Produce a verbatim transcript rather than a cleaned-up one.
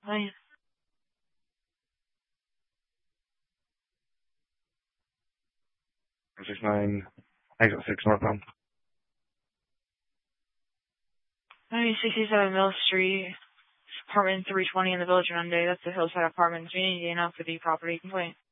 Hi. six nine, exit six northbound. Hi, sixty-seven Mill Street, apartment three twenty in the Village of Monday. That's the Hillside Apartments. We need to know for the property complaint.